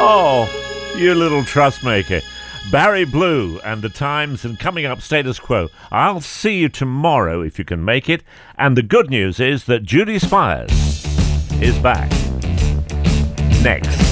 Oh, you little trust maker. Barry Blue and the Times, and coming up, Status Quo. I'll see you tomorrow if you can make it. And the good news is that Judy Spires is back next.